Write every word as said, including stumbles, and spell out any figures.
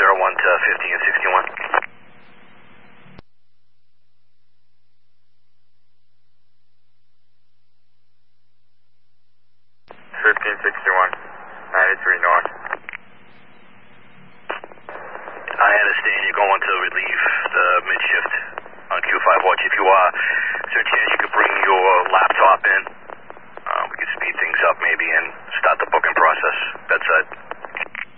zero one to fifty and sixty-one. fifteen sixty-one, ninety-three north. I understand you're going to relieve the mid-shift on Q five watch. If you are, is there a chance you could bring your laptop in? Uh, we could speed things up maybe and start the booking process. That's it.